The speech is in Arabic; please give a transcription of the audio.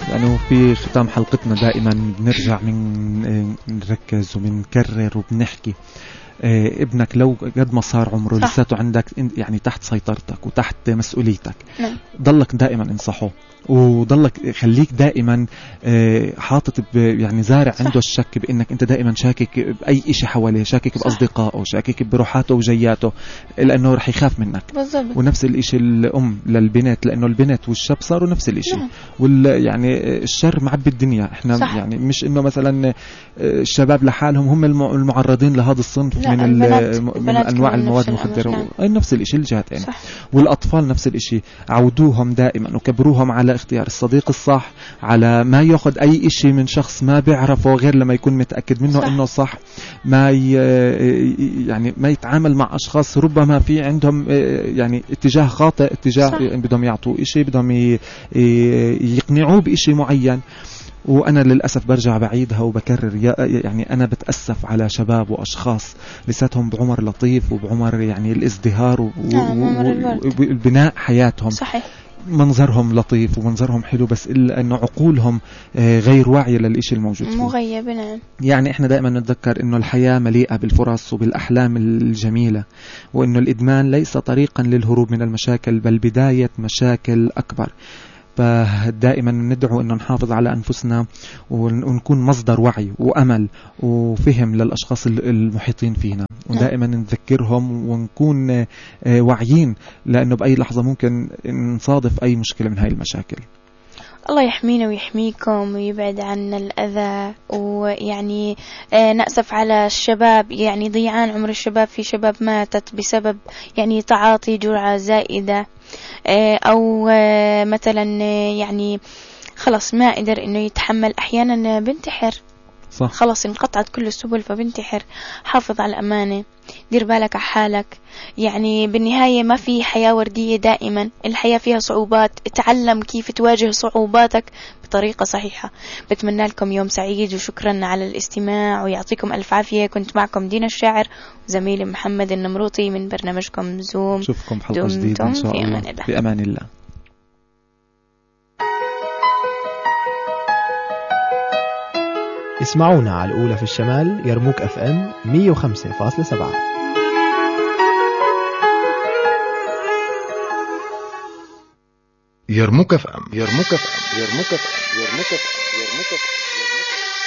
يعني في ختام حلقتنا دائما بنرجع من نركز وبنكرر وبنحكي ابنك لو قد ما صار عمره لساته عندك يعني تحت سيطرتك وتحت مسؤوليتك. ضلك دائما انصحه وضلك خليك دائما حاطط يعني زارع عنده الشك بانك انت دائما شاكك باي شيء حواليه، شاكك باصدقائه، شاكك بروحاته وجياته، لانه رح يخاف منك. بالضبط. ونفس الشيء الام للبنات، لانه البنات والشاب صاروا نفس الشيء. يعني الشر معبي الدنيا. احنا يعني مش انه مثلا الشباب لحالهم هم المعرضين لهذا الصنف من انواع المواد المخدره، نفس الشيء الجهتين. والاطفال نفس الشيء. عودوهم دائما وكبروهم على اختيار الصديق الصح، على ما ياخذ اي شيء من شخص ما بيعرفه غير لما يكون متاكد منه انه صح. ما يعني ما يتعامل مع اشخاص ربما في عندهم يعني اتجاه خاطئ، اتجاه بدهم يعطوه شيء، بدهم يقنعوه بشيء معين. وأنا للأسف برجع بعيدها وبكرر، يعني أنا بتأسف على شباب وأشخاص لساتهم بعمر لطيف وبعمر يعني الازدهار وبناء حياتهم. صحيح. منظرهم لطيف ومنظرهم حلو، بس إلا أنه عقولهم غير واعية للإشي الموجود فيه، مغيبة. نعم. يعني إحنا دائما نتذكر أنه الحياة مليئة بالفرص وبالأحلام الجميلة، وأنه الإدمان ليس طريقا للهروب من المشاكل بل بداية مشاكل أكبر. فدائما ندعو أن نحافظ على أنفسنا ونكون مصدر وعي وأمل وفهم للأشخاص المحيطين فينا، ودائما نذكرهم ونكون واعيين، لأنه بأي لحظة ممكن نصادف أي مشكلة من هاي المشاكل. الله يحمينا ويحميكم ويبعد عنا الأذى. ويعني نأسف على الشباب، يعني ضيعان عمر الشباب، في شباب ماتت بسبب يعني تعاطي جرعة زائدة، أو مثلا يعني خلص ما قدر إنه يتحمل، أحيانا بنتحر. صح. خلص انقطعت كل السبل فبنتحر. حافظ على الأمانة، دير بالك على حالك. يعني بالنهاية ما في حياة وردية دائما، الحياة فيها صعوبات. اتعلم كيف تواجه صعوباتك بطريقة صحيحة. بتمنى لكم يوم سعيد وشكرا على الاستماع ويعطيكم ألف عافية. كنت معكم دينا الشاعر وزميلي محمد النمروطي من برنامجكم زوم. نشوفكم حلقة جديدة إن شاء الله. بأمان الله. اسمعونا على الأولى في الشمال، يرموك FM 105.7. يرموك FM.